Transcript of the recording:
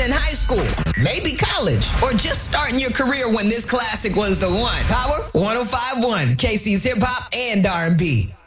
in high school, maybe college, or just starting your career when this classic was the one. Power 105.1, KC's Hip Hop and R&B.